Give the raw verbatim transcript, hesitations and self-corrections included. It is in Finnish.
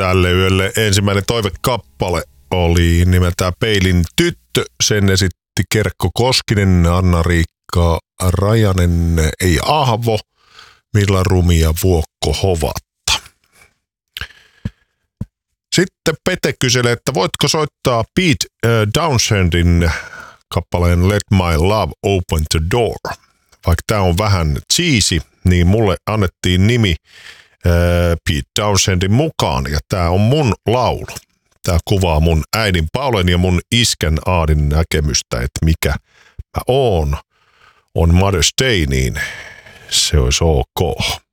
Tälle yölle ensimmäinen toivekappale oli nimeltään Peilin tyttö. Sen esitti Kerkko Koskinen, Anna-Riikka Rajanen, Ei Ahvo, Milla Rumi ja Vuokko Hovatta. Sitten Pete kyselee, että voitko soittaa Pete Townshendin kappaleen Let My Love Open the Door. Vaikka tää on vähän cheesy, niin mulle annettiin nimi Pete Townshendin mukaan, ja tää on mun laulu. Tää kuvaa mun äidin Paulen ja mun iskän Aadin näkemystä, että mikä mä oon. On Mother's Day, niin se olisi ok.